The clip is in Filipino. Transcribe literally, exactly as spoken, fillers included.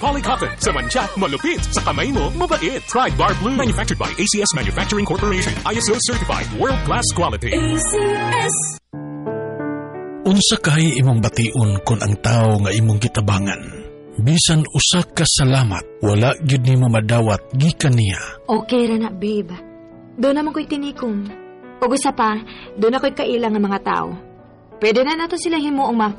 Poly Cotton. Sa mancha, malupit. Sa kamay mo, mabait. Try Bar Blue. Manufactured by A C S Manufacturing Corporation. I S O certified. World-class quality. A C S. Unsa kay imong bation kun ang tao nga imong gitabangan? Bisan usa ka salamat, wala gyud nimo madawat gikan niya. Okay ra na, babe. Doon naman ko'y tinikom. Ug usa pa, doon ako'y kailang nga mga tao. Pwede na nato sila himuong mga